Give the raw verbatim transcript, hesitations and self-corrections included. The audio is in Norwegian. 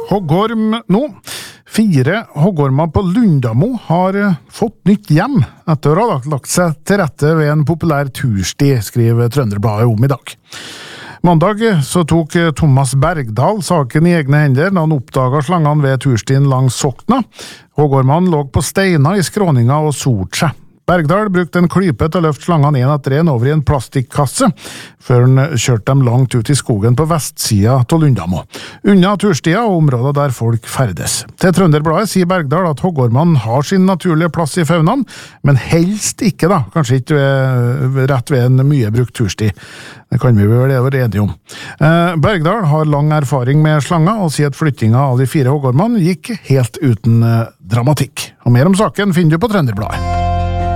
hoggorm nå. Fire hoggormer på Lundamo har fått nytt hjem etter å ha lagt seg til rette ved en populær tursti, skriver Trønderbladet om i dag. Mandag så tok Thomas Bergdahl saken i egne hender da han oppdaget slangene ved turstien langs Sokna. Hoggormene lå på steiner i skråninga og sort seg. Bergdahl brukte en klype til å løfte slangene en etter en over i en plastikkasse, før han kjørte dem langt ut i skogen på vestsida til Lundamo, unna turstia og områder der folk ferdes. Til Trønderbladet sier Bergdahl at hoggormene har sin naturlige plass i faunaen, men helst ikke da, kanskje ikke ved, rett ved en mye brukt tursti. Det kan vi vel være enige om. Eh, Bergdahl har lang erfaring med slanger og sier at flyttinga av de fire hoggormene gikk helt uten eh, dramatikk. Og mer om saken finner du på Trønderbladet.